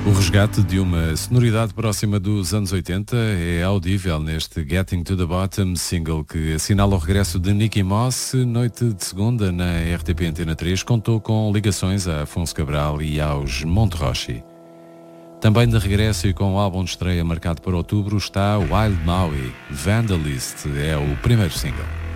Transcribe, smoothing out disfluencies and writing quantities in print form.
O resgate de uma sonoridade próxima dos anos 80 é audível neste Getting to the Bottom, single que assinala o regresso de Nicky Moss. Noite de segunda na RTP Antena 3 contou com ligações a Afonso Cabral e aos Monterrochi. Também de regresso e com o álbum de estreia marcado para outubro está Wild Maui. Vandalist é o primeiro single.